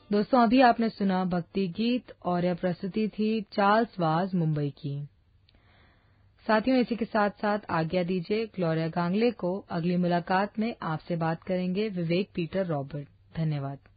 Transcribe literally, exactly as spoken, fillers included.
दोस्तों, अभी आपने सुना भक्ति गीत और यह प्रस्तुति थी चार्ल्स वाज मुंबई की। साथियों, इसी के साथ साथ आज्ञा दीजिए। ग्लोरिया गांगले को अगली मुलाकात में आपसे बात करेंगे विवेक पीटर रॉबर्ट। धन्यवाद।